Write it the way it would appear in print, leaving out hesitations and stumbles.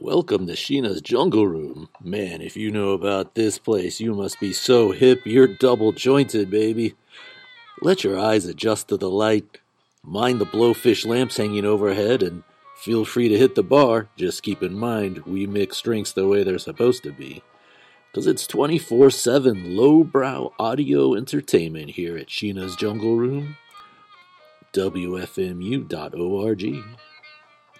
Welcome to Sheena's Jungle Room. Man, if you know about this place, you must be so hip you're double jointed, baby. Let your eyes adjust to the light. Mind the blowfish lamps hanging overhead, and feel free to hit the bar. Just keep in mind, we mix drinks the way they're supposed to be. Because it's 24/7 lowbrow audio entertainment here at Sheena's Jungle Room. WFMU.org.